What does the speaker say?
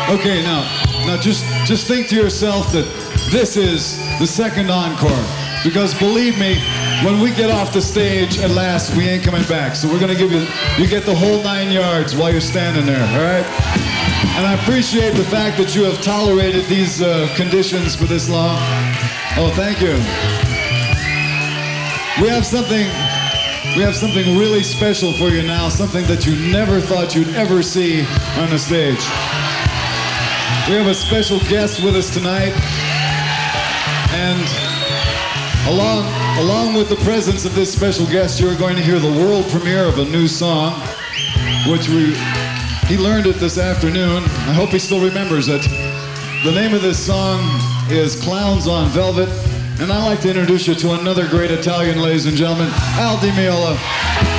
Okay, now just think to yourself that this is the second encore. Because believe me, when we get off the stage at last, we ain't coming back. So we're gonna give you get the whole 9 yards while you're standing there, all right? And I appreciate the fact that you have tolerated these conditions for this long. Oh, thank you. We have something really special for you now, something that you never thought you'd ever see on the stage. We have a special guest with us tonight, and along with the presence of this special guest, you're going to hear the world premiere of a new song, which he learned it this afternoon. I hope he still remembers it. The name of this song is Clowns on Velvet, and I'd like to introduce you to another great Italian, ladies and gentlemen, Al Di Meola.